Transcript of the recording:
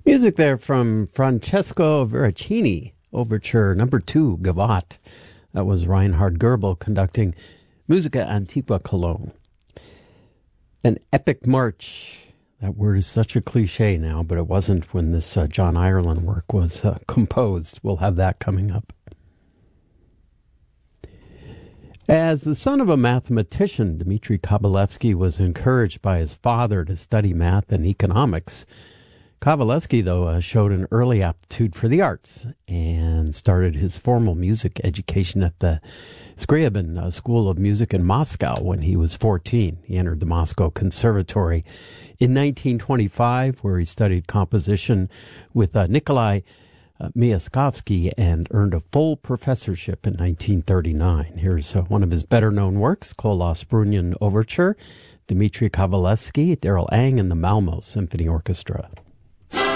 Music there from Francesco Veracini, Overture Number 2, Gavotte. That was Reinhard Goebel conducting Musica Antiqua Cologne. An epic march. That word is such a cliche now, but it wasn't when this John Ireland work was composed. We'll have that coming up. As the son of a mathematician, Dmitri Kabalevsky was encouraged by his father to study math and economics. Kabalevsky, though, showed an early aptitude for the arts and started his formal music education at the Scriabin School of Music in Moscow when he was 14. He entered the Moscow Conservatory in 1925, where he studied composition with Nikolai Myaskovsky and earned a full professorship in 1939. Here's one of his better-known works, Kolos Brunian Overture, Dmitri Kabalevsky, Darrell Ang, and the Malmo Symphony Orchestra.